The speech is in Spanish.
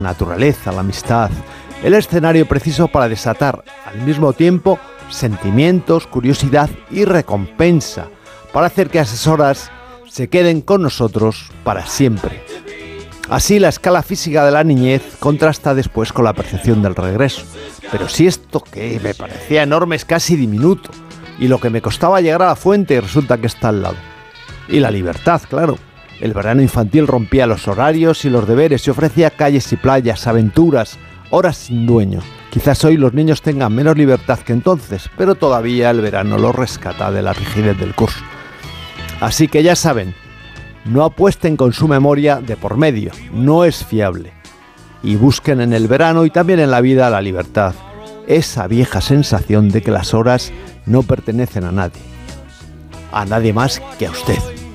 naturaleza, la amistad, el escenario preciso para desatar al mismo tiempo sentimientos, curiosidad y recompensa, para hacer que esas horas se queden con nosotros para siempre. Así la escala física de la niñez contrasta después con la percepción del regreso. Pero si esto que me parecía enorme es casi diminuto, y lo que me costaba llegar a la fuente resulta que está al lado. Y la libertad, claro. El verano infantil rompía los horarios y los deberes y ofrecía calles y playas, aventuras, horas sin dueño. Quizás hoy los niños tengan menos libertad que entonces, pero todavía el verano los rescata de la rigidez del curso. Así que ya saben, no apuesten con su memoria de por medio, no es fiable. Y busquen en el verano y también en la vida la libertad, esa vieja sensación de que las horas no pertenecen a nadie más que a usted.